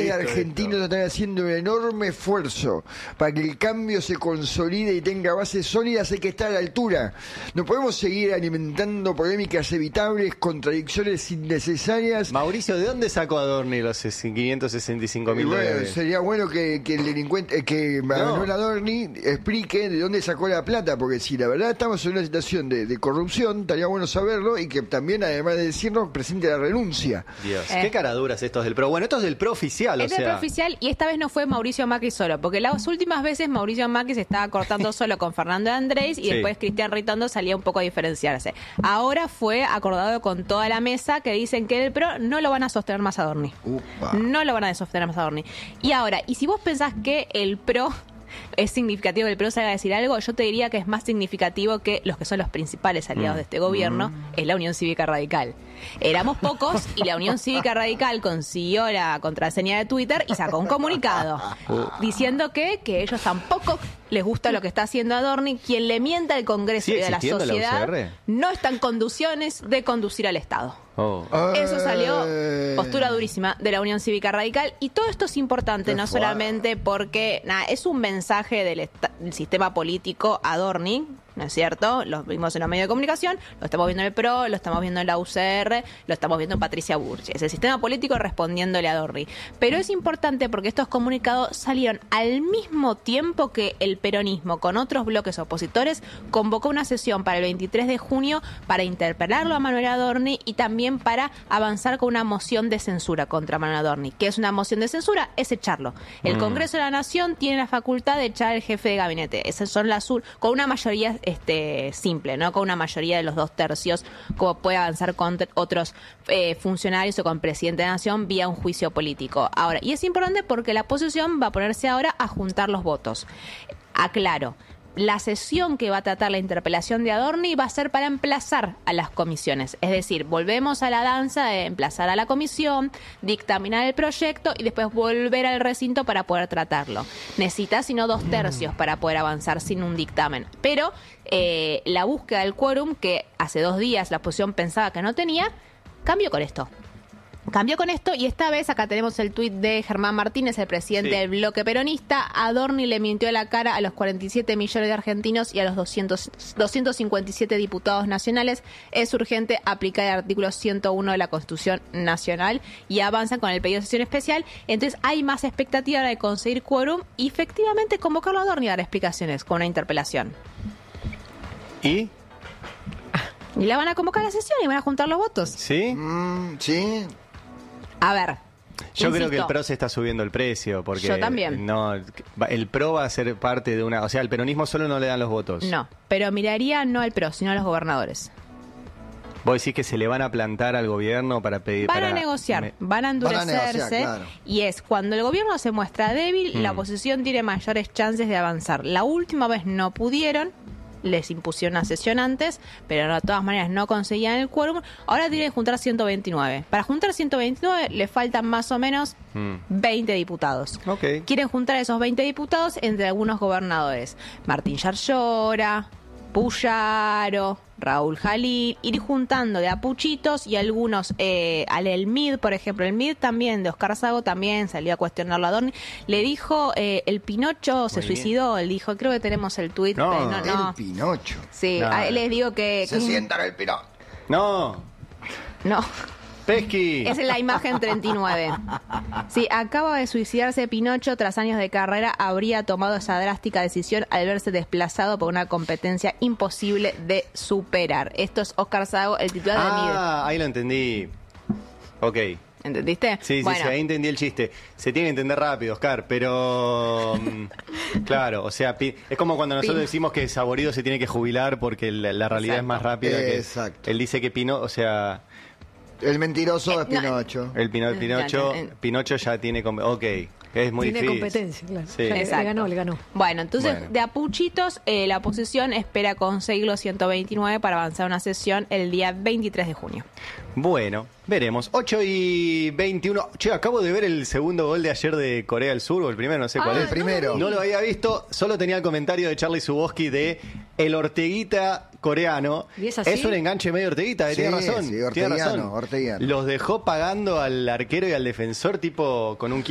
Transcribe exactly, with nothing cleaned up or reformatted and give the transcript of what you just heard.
argentinos están haciendo un enorme esfuerzo para que el cambio se consolide y tenga bases sólidas. Hay que estar a la altura. No podemos seguir alimentando polémicas evitables, contradicciones innecesarias. Mauricio, ¿de dónde sacó Adorni los quinientos sesenta y cinco mil bueno, dólares? Sería bueno que, que el delincuente, que Manuel No. Adorni explique de dónde sacó la plata, porque si la verdad estamos en una situación de, de corrupción, estaría bueno saberlo y que también, además de decirnos, presente la renuncia. Dios, Eh. qué caraduras estos del PRO. Bueno, estos del PRO oficial, o Es del sea... oficial y esta vez no fue Mauricio Macri solo, porque las últimas veces Mauricio Macri se estaba cortando solo con Fernando Andrés y Sí. después Cristian Ritondo salía un poco a diferenciarse. Ahora fue acordado con toda la mesa que dicen que el PRO no lo van a sostener más a Adorni. Upa. No lo van a sostener más a Adorni. Y ahora, y si vos pensás que el PRO es significativo que el PRO salga a decir algo, yo te diría que es más significativo que los que son los principales aliados Mm. de este gobierno, es la Unión Cívica Radical. Éramos pocos y la Unión Cívica Radical consiguió la contraseña de Twitter y sacó un comunicado diciendo que, que ellos tampoco les gusta lo que está haciendo Adorni. Quien le mienta al Congreso ¿Sigue y a la existiendo la U C sociedad R? no está en condiciones de conducir al Estado. Oh. Eso salió, Eh. postura durísima de la Unión Cívica Radical. Y todo esto es importante, Qué no fuerte. solamente porque nada, es un mensaje del, esta- del sistema político a Adorni, ¿no es cierto? Lo vimos en los medios de comunicación, lo estamos viendo en el PRO, lo estamos viendo en la U C R, lo estamos viendo en Patricia Burgess. El sistema político respondiéndole a Adorni. Pero es importante porque estos comunicados salieron al mismo tiempo que el peronismo, con otros bloques opositores, convocó una sesión para el veintitrés de junio para interpelarlo a Manuel Adorni y también para avanzar con una moción de censura contra Manuel Adorni. ¿Qué es una moción de censura? Es echarlo. El Mm. Congreso de la Nación tiene la facultad de echar al jefe de gabinete. Esas son las ur- con una mayoría este, simple, no con una mayoría de los dos tercios, como puede avanzar con t- otros eh, funcionarios o con el presidente de la Nación vía un juicio político. Ahora, y es importante porque la oposición va a ponerse ahora a juntar los votos. Aclaro. La sesión que va a tratar la interpelación de Adorni va a ser para emplazar a las comisiones. Es decir, volvemos a la danza de emplazar a la comisión, dictaminar el proyecto y después volver al recinto para poder tratarlo. Necesita sino dos tercios para poder avanzar sin un dictamen. Pero eh, la búsqueda del quórum, que hace dos días la oposición pensaba que no tenía, cambió con esto. Cambió con esto y esta vez acá tenemos el tuit de Germán Martínez, el presidente Sí. del bloque peronista. Adorni le mintió a la cara a los cuarenta y siete millones de argentinos y a los doscientos, doscientos cincuenta y siete diputados nacionales. Es urgente aplicar el artículo ciento uno de la Constitución Nacional y avanzan con el pedido de sesión especial. Entonces hay más expectativa de conseguir quórum y efectivamente convocarlo a Adorni a dar explicaciones con una interpelación. ¿Y? Y la van a convocar a la sesión y van a juntar los votos. ¿Sí? Mm, sí. A ver. Yo creo insisto, que el PRO se está subiendo el precio porque Yo también. no, el PRO va a ser parte de una, o sea, el peronismo solo no le dan los votos. No, pero miraría no al PRO, sino a los gobernadores. Vos decís que se le van a plantar al gobierno para pedir Van para- a negociar, me- van a Van a endurecerse negociar, claro. y es cuando el gobierno se muestra débil, Mm. la oposición tiene mayores chances de avanzar. La última vez no pudieron, les impusieron una sesión antes, pero de todas maneras no conseguían el quórum. Ahora tienen que juntar ciento veintinueve. Para juntar ciento veintinueve le faltan más o menos Mm. veinte diputados. Ok. Quieren juntar esos veinte diputados entre algunos gobernadores. Martín Yarlora, Puyaro, Raúl Jalil, ir juntando de a puchitos y algunos, eh, al el M I D, por ejemplo, el M I D también, de Oscar Sago también salió a cuestionarlo a Adorni. Le dijo, eh, el Pinocho se Muy bien. suicidó, él dijo, creo que tenemos el tuit. No, eh, no, no. El Pinocho. Sí, No. a él les digo que... Se que- sientan el Pinocho. No, No. Pesqui. Es la imagen treinta y nueve. Sí, acaba de suicidarse Pinocho tras años de carrera. Habría tomado esa drástica decisión al verse desplazado por una competencia imposible de superar. Esto es Oscar Sago, el titular de M I D. Ah, ahí lo entendí. Ok. ¿Entendiste? Sí, sí, Bueno, sí, ahí entendí el chiste. Se tiene que entender rápido, Oscar, pero... mm, claro, o sea, pi- es como cuando nosotros Pin- decimos que Saborido se tiene que jubilar porque la, la realidad Exacto. es más rápida que... Exacto. Él dice que Pino, o sea, El mentiroso Eh, es no, Pinocho. el Pino, Pinocho, Ya, ya, eh. Pinocho ya tiene... com- Ok, es muy Tiene difícil. competencia, claro. Sí. Ya le- Exacto. le ganó, le ganó. Bueno, entonces Bueno. de a puchitos, eh, la oposición espera conseguir los ciento veintinueve para avanzar una sesión el día veintitrés de junio. Bueno, veremos. ocho y veintiuno. Che, acabo de ver el segundo gol de ayer de Corea del Sur, o el primero, no sé cuál Ah, es. El primero. No lo había visto, solo tenía el comentario de Charlie Zuboski de el Orteguita coreano. ¿Y es así? un enganche medio Orteguita, eh, Sí, tiene razón. sí, tiene orteguiano, razón. orteguiano. Los dejó pagando al arquero y al defensor tipo con un